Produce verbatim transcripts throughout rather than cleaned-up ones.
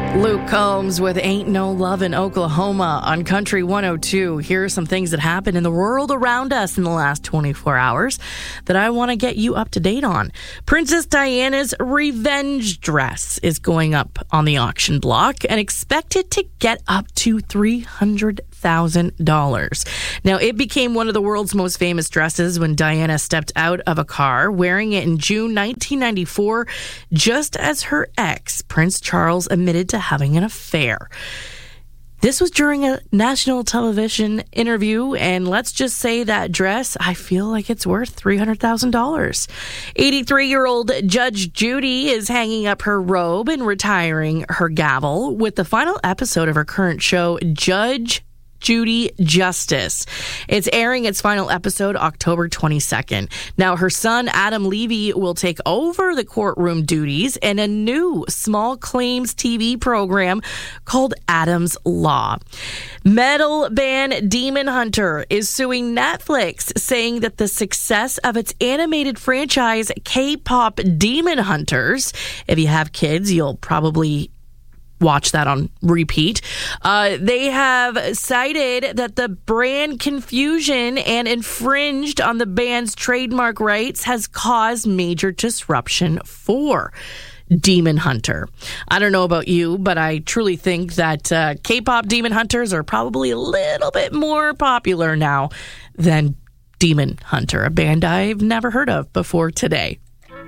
Luke Combs with Ain't No Love in Oklahoma on Country one oh two. Here are some things that happened in the world around us in the last twenty-four hours that I want to get you up to date on. Princess Diana's revenge dress is going up on the auction block and expected to get up to three hundred thousand dollars. Now, it became one of the world's most famous dresses when Diana stepped out of a car wearing it in June nineteen ninety-four, just as her ex, Prince Charles, admitted to having an affair. This was during a national television interview, and let's just say that dress, I feel like it's worth three hundred thousand dollars. eighty-three-year-old Judge Judy is hanging up her robe and retiring her gavel with the final episode of her current show, Judge Judy Justice. It's airing its final episode October twenty-second. Now, her son, Adam Levy, will take over the courtroom duties in a new small claims T V program called Adam's Law. Metal band Demon Hunter is suing Netflix, saying that the success of its animated franchise K-pop Demon Hunters, if you have kids, you'll probably watch that on repeat. Uh, they have cited that the brand confusion and infringed on the band's trademark rights has caused major disruption for Demon Hunter. I don't know about you, but I truly think that uh, K-pop Demon Hunters are probably a little bit more popular now than Demon Hunter, a band I've never heard of before today.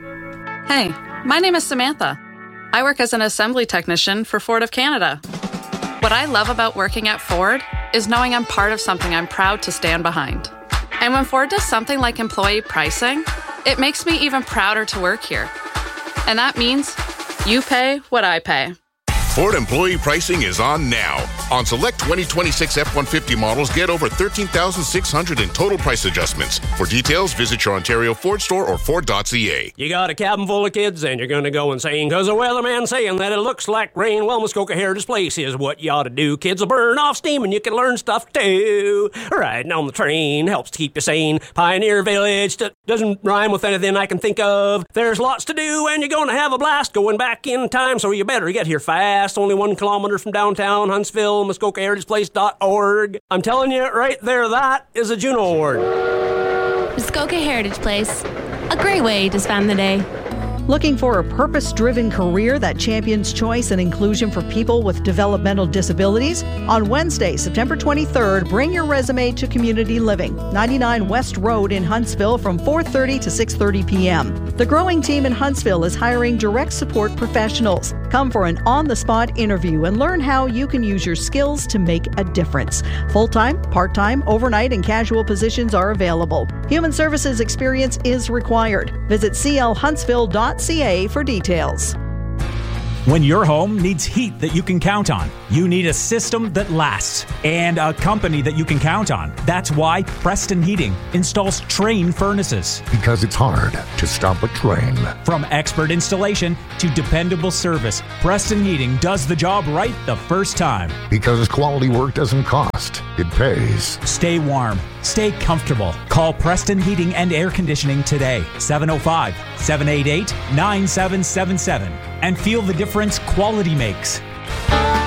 Hey, my name is Samantha. I work as an assembly technician for Ford of Canada. What I love about working at Ford is knowing I'm part of something I'm proud to stand behind. And when Ford does something like employee pricing, it makes me even prouder to work here. And that means you pay what I pay. Ford employee pricing is on now. On select twenty twenty-six F one fifty models, get over thirteen thousand six hundred dollars in total price adjustments. For details, visit your Ontario Ford store or Ford dot C A. You got a cabin full of kids and you're going to go insane because the weatherman's saying that it looks like rain. Well, Muskoka Heritage Place is what you ought to do. Kids will burn off steam and you can learn stuff too. Riding on the train helps to keep you sane. Pioneer Village that doesn't rhyme with anything I can think of. There's lots to do and you're going to have a blast going back in time, so you better get here fast. Only one kilometer from downtown Huntsville, Muskoka Heritage Place dot org. I'm telling you right there, that is a Juno Award. Muskoka Heritage Place, a great way to spend the day. Looking for a purpose-driven career that champions choice and inclusion for people with developmental disabilities? On Wednesday, September twenty-third, bring your resume to Community Living, ninety-nine West Road in Huntsville from four thirty to six thirty p.m. The growing team in Huntsville is hiring direct support professionals. Come for an on-the-spot interview and learn how you can use your skills to make a difference. Full-time, part-time, overnight, and casual positions are available. Human services experience is required. Visit c l huntsville dot c a for details. When your home needs heat that you can count on, you need a system that lasts and a company that you can count on. That's why Preston Heating installs Trane furnaces. Because it's hard to stop a train. From expert installation to dependable service, Preston Heating does the job right the first time. Because quality work doesn't cost, it pays. Stay warm. Stay comfortable. Call Preston Heating and Air Conditioning today, seven oh five, seven eight eight, nine seven seven seven, and feel the difference quality makes.